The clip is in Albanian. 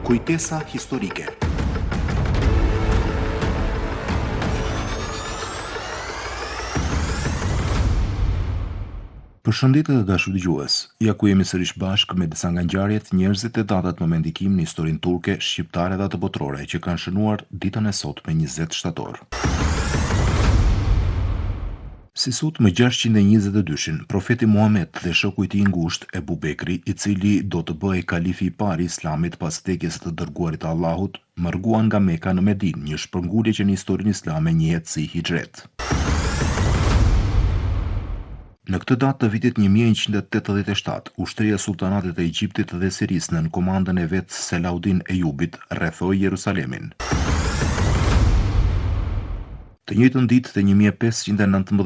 Kujtesa historike. Përshëndetje të dashur dëgjues. Ja ku jemi sërish bashkë me disa nga ngjarjet, njerëzit e datat më me ndikim në historinë turke, shqiptare dhe atë botërore që kanë shënuar ditën e sotme 20 shtator. Si sot më 622-shin, profeti Muhammed dhe shoku i tij i ngushtë Ebu Bekri, i cili do të bëhej kalifi i parë i Islamit pas vdekjes së të dërguarit të Allahut, mërguan nga Meka në Medinë, një shpërngulje që në historinë islame njihet si hijret. Në këtë datë të vitit 1187, ushtria e sultanatit të Egjiptit dhe Sirisë nën komandën e vet Selaudin Ejubit rrethoi Jerusalemin. Të njëjtën ditë të 1519